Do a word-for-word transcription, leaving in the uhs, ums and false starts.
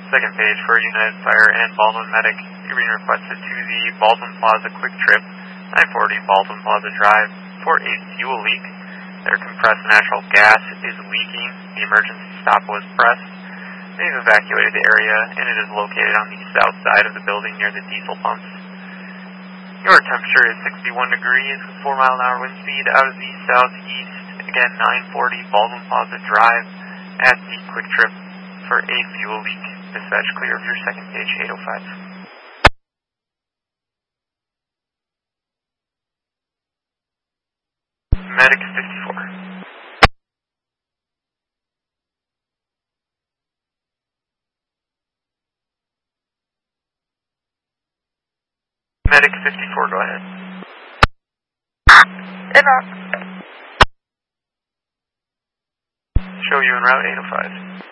Second page for United Fire and Baldwin Medic. You're being requested to the Baldwin Plaza Quick Trip, nine forty Baldwin Plaza Drive, for a fuel leak. Their compressed natural gas is leaking. The emergency stop was pressed. They've evacuated the area, and it is located on the south side of the building near the diesel pumps. Your temperature is sixty-one degrees with four mile an hour wind speed out of the southeast. Again, nine forty Baldwin Plaza Drive at the Quick Trip for a fuel leak. Dispatch clear of your second page, eight oh five. Medic fifty-four. Medic fifty-four, go ahead. Enough. Show you en route eight oh five.